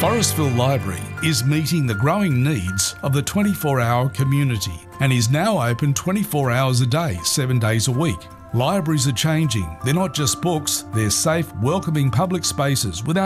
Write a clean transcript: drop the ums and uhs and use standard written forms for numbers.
Forestville Library is meeting the growing needs of the 24-hour community and is now open 24 hours a day, 7 days a week. Libraries are changing. They're not just books, they're safe, welcoming public spaces with